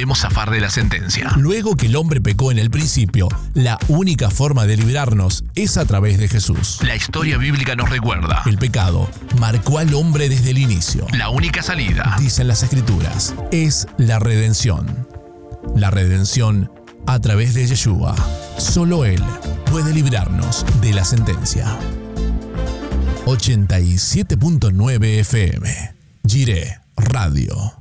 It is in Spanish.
podemos zafar de la sentencia. Luego que el hombre pecó en el principio, la única forma de librarnos es a través de Jesús. La historia bíblica nos recuerda. El pecado marcó al hombre desde el inicio. La única salida, dicen las Escrituras, es la redención. La redención a través de Yeshua. Solo Él puede librarnos de la sentencia. 87.9 FM. Jireh Radio.